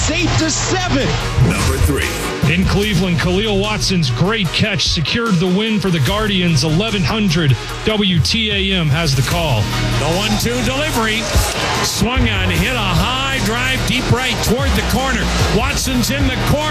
It's 8-7. Number 3. In Cleveland, Khalil Watson's great catch secured the win for the Guardians. 1100 WTAM has the call. The 1-2 delivery. Swung on, hit a high drive deep right toward the corner. Watson's in the corner.